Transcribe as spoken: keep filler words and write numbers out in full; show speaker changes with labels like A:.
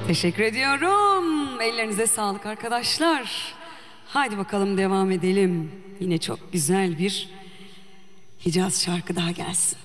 A: Teşekkür ediyorum. Ellerinize sağlık arkadaşlar. Haydi bakalım devam edelim. Yine çok güzel bir Hicaz şarkı daha gelsin.